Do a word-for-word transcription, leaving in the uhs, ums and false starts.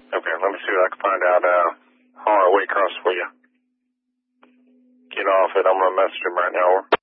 Okay, let me see what I can find out. Uh, how far away across for you. Get off it. I'm going to message him right now.